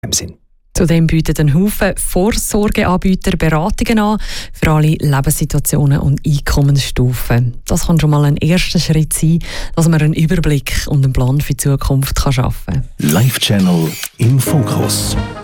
im Sinn. Zudem bieten ein Haufen Vorsorgeanbieter Beratungen an für alle Lebenssituationen und Einkommensstufen. Das kann schon mal ein erster Schritt sein, dass man einen Überblick und einen Plan für die Zukunft schaffen kann. Live Channel im Fokus.